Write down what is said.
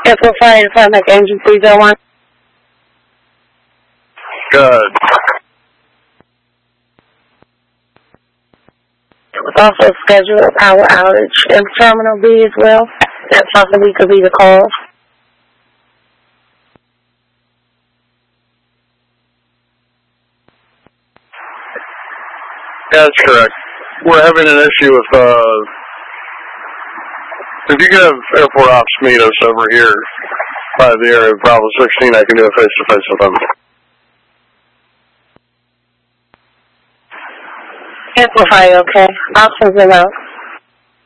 Airport Fire Department, Engine 301. Good. It was also scheduled a power outage in Terminal B as well. That possibly could be the cause. Yeah, that's correct. We're having an issue with, if you could have airport ops meet us over here by the area of Bravo 16, I can do a face-to-face with them. Airport Fire, okay. Options are out.